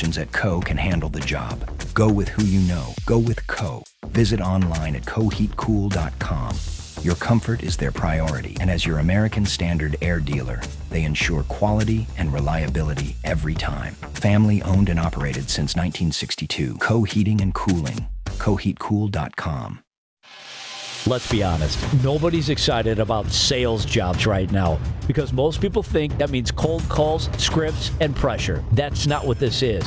technicians at Co. can handle the job. Go with who you know. Go with Co. Visit online at coheatcool.com. Your comfort is their priority, and as your American Standard Air dealer, they ensure quality and reliability every time. Family owned and operated since 1962. Co Heating and Cooling. coheatcool.com. Let's be honest, nobody's excited about sales jobs right now because most people think that means cold calls, scripts, and pressure. That's not what this is.